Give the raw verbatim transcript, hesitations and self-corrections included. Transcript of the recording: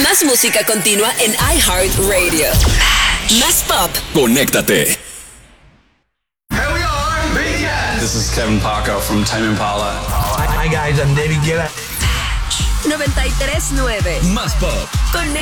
Más música continua en iHeartRadio. Más pop. Conéctate. Here we are, B T S. This is Kevin Paco from Tame Impala. Hi guys, I'm David Guetta. noventa y tres nueve. Más pop. Conecta.